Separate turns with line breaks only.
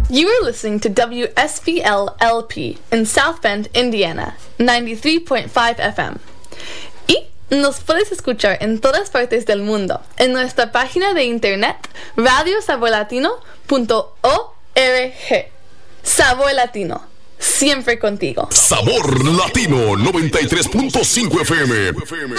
You are listening to WSBL LP in South Bend, Indiana, 93.5 FM. Y nos puedes escuchar en todas partes del mundo en nuestra página de internet radiosaborlatino.org. Sabor Latino, siempre contigo.
Sabor Latino 93.5 FM.